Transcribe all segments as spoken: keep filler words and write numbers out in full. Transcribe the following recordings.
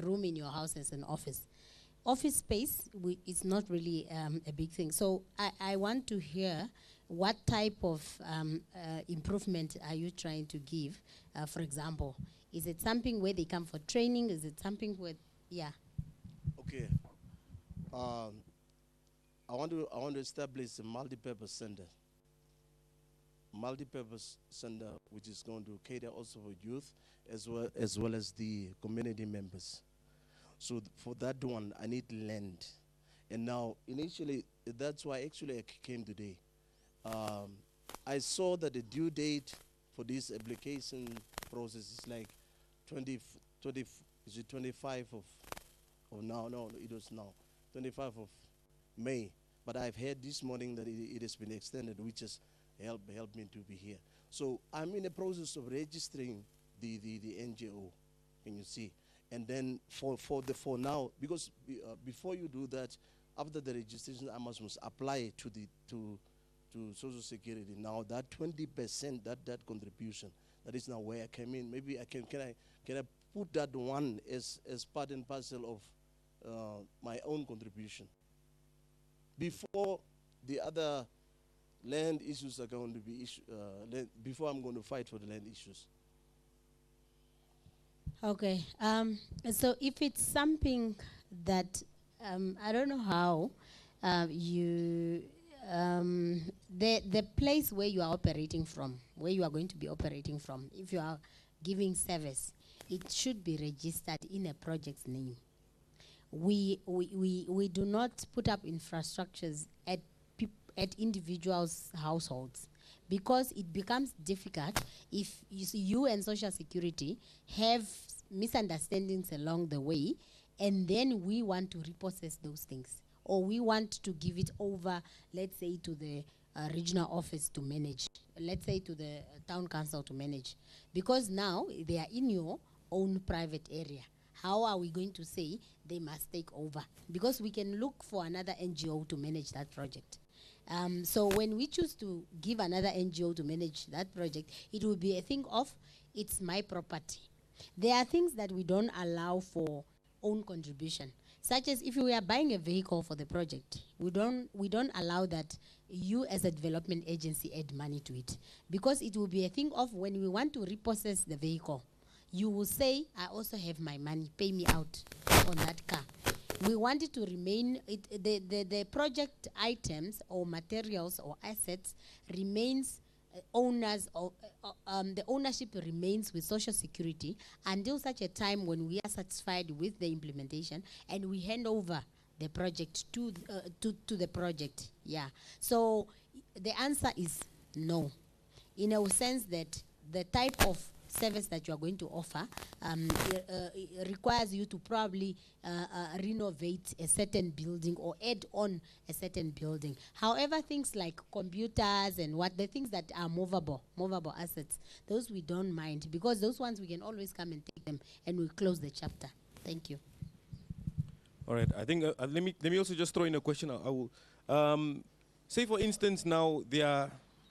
room in your house as an office. Office space we, is not really um, a big thing. So I, I want to hear what type of um, uh, improvement are you trying to give? Uh, for example, is it something where they come for training? Is it something where, yeah? Okay. Um, I want to I want to establish a multi-purpose center. Multi-purpose center, which is going to cater also for youth as well as well as the community members. So th for that one, I need land. And now, initially, that's why actually I came today. Um, I saw that the due date for this application process is like twenty, twenty, is it twenty-five of, oh no, no, it was now, twenty-five of May. But I've heard this morning that it, it has been extended, which has helped, helped me to be here. So I'm in the process of registering the, the, the N G O, can you see? And then for, for, the, for now, because be, uh, before you do that, after the registration, I must, must apply to the, to, to Social Security. Now that twenty percent, that, that contribution, that is now where I came in. Maybe I can, can I, can I put that one as, as part and parcel of uh, my own contribution? Before the other land issues are going to be, issue, uh, land, before I'm going to fight for the land issues. Okay, um, so if it's something that, um, I don't know how, uh, you, um, the, the place where you are operating from, where you are going to be operating from, if you are giving service, it should be registered in a project's name. We, we, we, we do not put up infrastructures at, peop at individuals' households, because it becomes difficult if you, see you and Social Security have misunderstandings along the way, and then we want to repossess those things, or we want to give it over, let's say, to the uh, regional office to manage, let's say to the uh, town council to manage, because now they are in your own private area. How are we going to say they must take over? Because we can look for another N G O to manage that project. Um, so when we choose to give another N G O to manage that project, it will be a thing of, it's my property. There are things that we don't allow for own contribution, such as if we are buying a vehicle for the project, we don't, we don't allow that you as a development agency add money to it, because it will be a thing of, when we want to repossess the vehicle, you will say, I also have my money, pay me out on that car. We want it to remain, it, the, the, the project items or materials or assets remains uh, owners, or uh, um, the ownership remains with Social Security until such a time when we are satisfied with the implementation and we hand over the project to, uh, to, to the project, yeah. So the answer is no, in a sense that the type of service that you are going to offer um, uh, requires you to probably uh, uh, renovate a certain building or add on a certain building. However, things like computers and what the things that are movable, movable assets, those we don't mind, because those ones we can always come and take them and we close the chapter. Thank you. All right, I think uh, uh, let me let me also just throw in a question. I, I will um, say, for instance, now they are.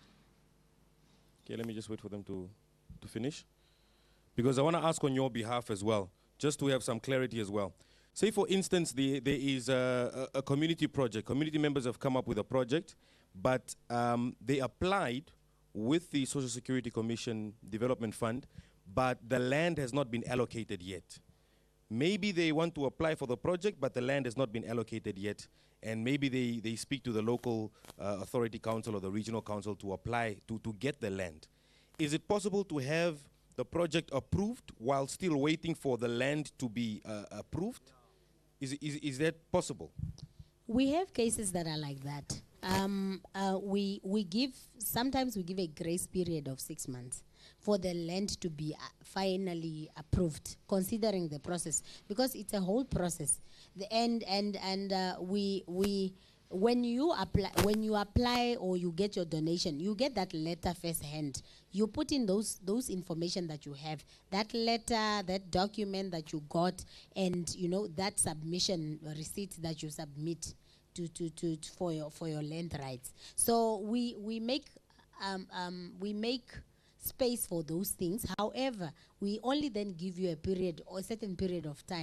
Okay, let me just wait for them to to finish, because I want to ask on your behalf as well, just to have some clarity as well. Say, for instance, the, there is a, a, a community project. Community members have come up with a project, but um, they applied with the Social Security Commission Development Fund, but the land has not been allocated yet. Maybe they want to apply for the project, but the land has not been allocated yet, and maybe they, they speak to the local uh, authority council or the regional council to apply, to, to get the land. Is it possible to have the project approved while still waiting for the land to be uh, approved? Is, is, is that possible? We have cases that are like that. Um, uh, we, we give, sometimes we give a grace period of six months for the land to be uh, finally approved, considering the process, because it's a whole process. The end, and, and uh, we, we, when you apply, when you apply or you get your donation, you get that letter first hand. You put in those those information that you have, that letter, that document that you got, and you know that submission receipt that you submit to to to, to for your for your land rights. So we we make um, um, we make space for those things. However, we only then give you a period or a certain period of time